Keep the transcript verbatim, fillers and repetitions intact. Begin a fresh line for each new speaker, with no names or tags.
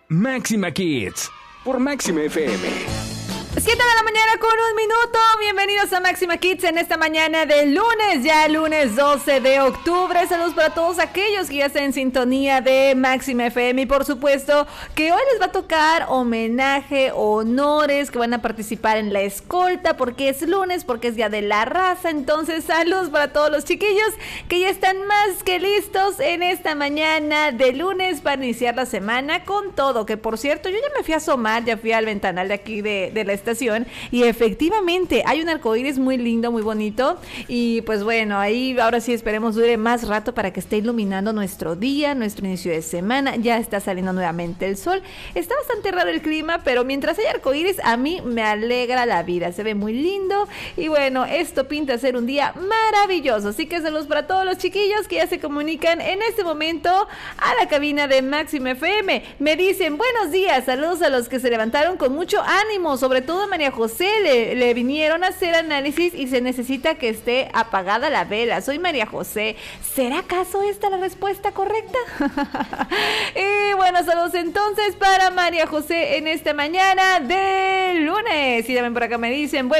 Máxima Kids por Máxima F M.
siete de la mañana con un minuto. Bienvenidos a Máxima Kids en esta mañana de lunes, ya lunes doce de octubre. Saludos para todos aquellos que ya están en sintonía de Máxima F M. Y por supuesto que hoy les va a tocar homenaje, honores, que van a participar en la escolta, porque es lunes, porque es día de la raza. Entonces saludos para todos los chiquillos que ya están más que listos en esta mañana de lunes para iniciar la semana con todo. Que por cierto, yo ya me fui a asomar, ya fui al ventanal de aquí de, de la estación, y efectivamente hay un arcoíris muy lindo, muy bonito, y pues bueno, ahí ahora sí esperemos dure más rato para que esté iluminando nuestro día, nuestro inicio de semana. Ya está saliendo nuevamente el sol, está bastante raro el clima, pero mientras hay arcoíris a mí me alegra la vida, se ve muy lindo, y bueno, esto pinta ser un día maravilloso. Así que saludos para todos los chiquillos que ya se comunican en este momento a la cabina de Máxima F M. Me dicen buenos días, saludos a los que se levantaron con mucho ánimo, sobre todo María José, le, le vinieron a hacer análisis y se necesita que esté apagada la vela. Soy María José. ¿Será acaso esta la respuesta correcta? Y bueno, saludos entonces para María José en esta mañana de lunes. Y también por acá me dicen, bueno,